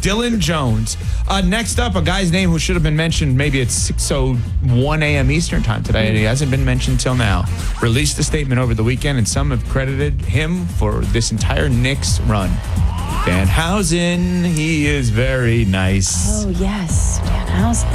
Dylan Jones. Next up, a guy's name who should have been mentioned maybe at 6:01 a.m. Eastern time today, and he hasn't been mentioned till now. Released a statement over the weekend, and some have credited him for this entire Knicks run. Danhausen, he is very nice. Oh, yes, Danhausen.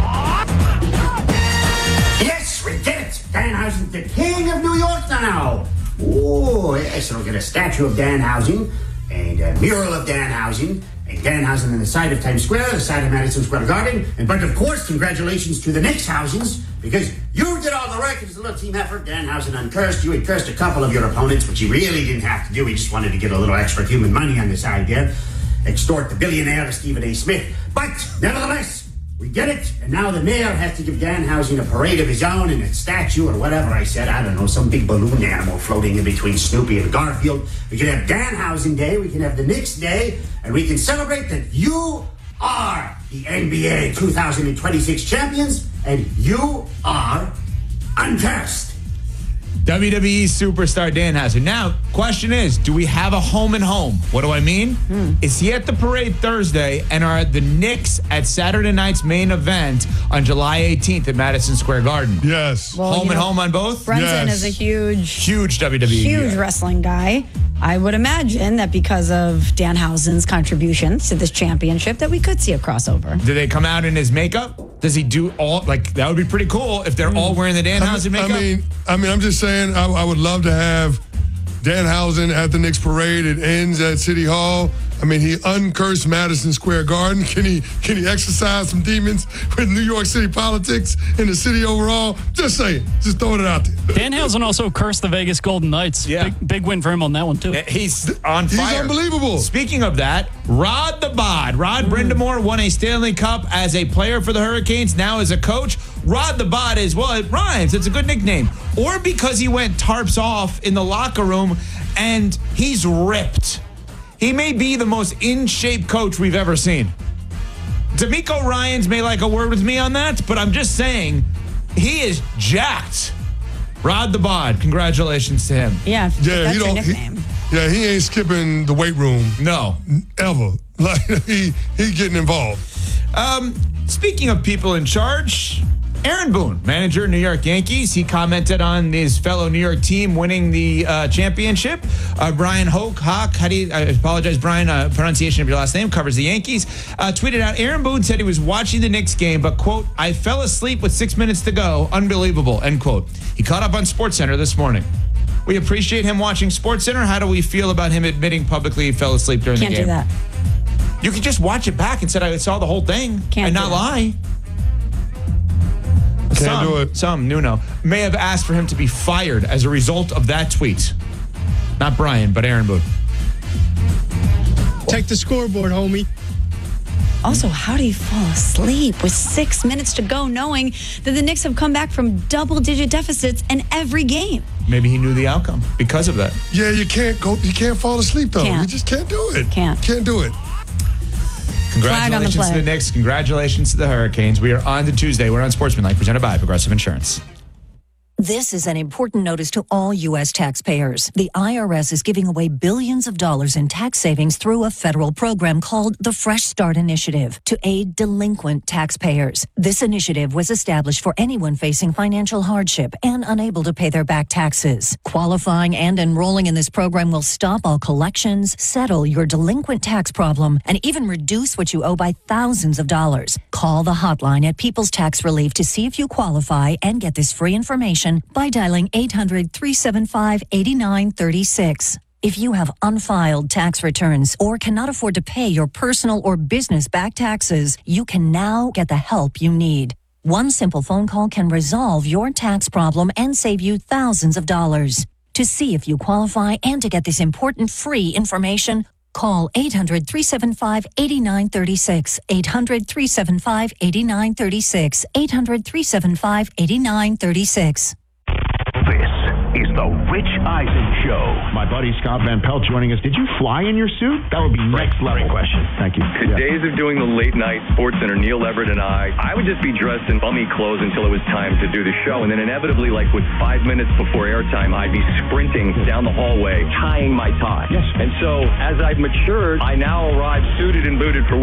Yes, we get it. Danhausen's the king of New York now. Oh, yes, we'll get a statue of Danhausen and a mural of Danhausen. And Danhausen on the side of Times Square, the side of Madison Square Garden. And but of course, congratulations to the Knickshausens, because you did all the work. It was a little team effort. Danhausen uncursed you. He cursed a couple of your opponents, which he really didn't have to do. He just wanted to get a little extra human money on the side there. Extort the billionaire Stephen A. Smith. But nevertheless, we get it. And now the mayor has to give Danhausen a parade of his own and a statue or whatever I said. I don't know, some big balloon animal floating in between Snoopy and Garfield. We can have Danhausen Day. We can have the Knicks Day. And we can celebrate that you are the NBA 2026 champions and you are uncursed. WWE superstar Danhausen. Now, question is, do we have a home and home? What do I mean? Is he at the parade Thursday, and are the Knicks at Saturday night's main event on July 18th at Madison Square Garden? Yes. Well, home and home on both? Brunson Yes. is a Huge WWE. huge wrestling guy. I would imagine that because of Danhausen's contributions to this championship that we could see a crossover. Do they come out in his makeup? Does he do all, like, that would be pretty cool if they're all wearing the Danhausen makeup? I mean, I'm just saying, I would love to have Danhausen at the Knicks parade. It ends at City Hall. I mean, he uncursed Madison Square Garden. Can he exercise some demons with New York City politics and the city overall? Just saying. Just throwing it out there. Danhausen also cursed the Vegas Golden Knights. Yeah. Big win for him on that one, too. He's on fire. He's unbelievable. Speaking of that, Rod the Bod. Rod Brindamore won a Stanley Cup as a player for the Hurricanes, now as a coach. Rod the Bod is, well, it rhymes. It's a good nickname. Or because he went tarps off in the locker room and he's ripped. He may be the most in-shape coach we've ever seen. D'Amico Ryans may like a word with me on that, but I'm just saying he is jacked. Rod the Bod, congratulations to him. Yeah, that's your nickname. He ain't skipping the weight room. No. Ever. Like, he getting involved. Speaking of people in charge, Aaron Boone, manager of New York Yankees, he commented on his fellow New York team winning the championship. Brian Hawk, I apologize, Brian, pronunciation of your last name, covers the Yankees, tweeted out, Aaron Boone said he was watching the Knicks game, but, quote, I fell asleep with 6 minutes to go. Unbelievable, end quote. He caught up on SportsCenter this morning. We appreciate him watching SportsCenter. How do we feel about him admitting publicly he fell asleep during the game? Can't do that. You could just watch it back and say, I saw the whole thing and not lie. Can't do it. Some Nuno may have asked for him to be fired as a result of that tweet. Not Brian, but Aaron Boone. Take the scoreboard, homie. Also, how do you fall asleep with 6 minutes to go, knowing that the Knicks have come back from double-digit deficits in every game? Maybe he knew the outcome because of that. Yeah, you can't fall asleep though. Can't. You just can't do it. Can't do it. Congratulations to the Knicks. Congratulations to the Hurricanes. We are on to Tuesday. We're on Sportsmanlike, presented by Progressive Insurance. This is an important notice to all U.S. taxpayers. The IRS is giving away billions of dollars in tax savings through a federal program called the Fresh Start Initiative to aid delinquent taxpayers. This initiative was established for anyone facing financial hardship and unable to pay their back taxes. Qualifying and enrolling in this program will stop all collections, settle your delinquent tax problem, and even reduce what you owe by thousands of dollars. Call the hotline at People's Tax Relief to see if you qualify and get this free information by dialing 800-375-8936. If you have unfiled tax returns or cannot afford to pay your personal or business back taxes, you can now get the help you need. One simple phone call can resolve your tax problem and save you thousands of dollars. To see if you qualify and to get this important free information, call 800-375-8936, 800-375-8936, 800-375-8936. This is the Rich Eisen Show. My buddy Scott Van Pelt joining us. Did you fly in your suit? That would be next level. Great question. Thank you. The days of doing the late night Sports Center, Neil Everett and I would just be dressed in bummy clothes until it was time to do the show. And then inevitably, like with 5 minutes before airtime, I'd be sprinting down the hallway, tying my tie. Yes. And so as I've matured, I now arrive suited and booted for